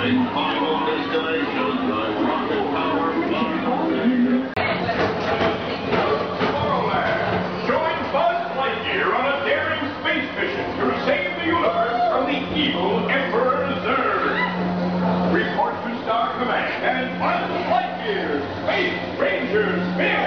final destination, the rocket power Join Buzz Lightyear on a daring space mission to save the universe from the evil Emperor Zurg. Report to Star Command and Buzz Lightyear, Space Ranger Spin!